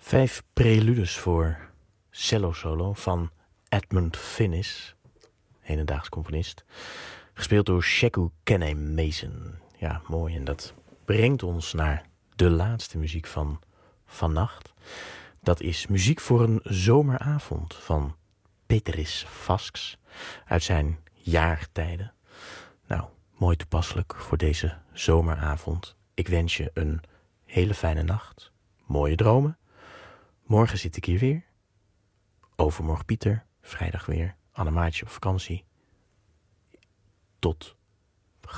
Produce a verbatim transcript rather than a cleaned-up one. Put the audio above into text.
Vijf preludes voor cello solo van Edmund Finnis, hedendaags componist. Gespeeld door Sheku Kene Mason. Ja, mooi. En dat brengt ons naar de laatste muziek van vannacht. Dat is muziek voor een zomeravond van Peteris Vasks uit zijn jaartijden. Nou, mooi toepasselijk voor deze zomeravond. Ik wens je een hele fijne nacht, mooie dromen. Morgen zit ik hier weer. Overmorgen Pieter, vrijdag weer. Annemaatje op vakantie. Tot